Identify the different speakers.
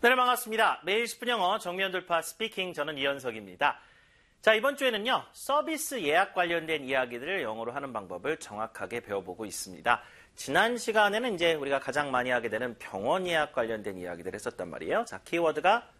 Speaker 1: 네, 반갑습니다. 매일 10분 영어 정면 돌파 스피킹, 저는 이현석입니다. 자, 이번 주에는요, 서비스 예약 관련된 이야기들을 영어로 하는 방법을 정확하게 배워보고 있습니다. 지난 시간에는 이제 우리가 가장 많이 하게 되는 병원 예약 관련된 이야기들을 했었단 말이에요. 자, 키워드가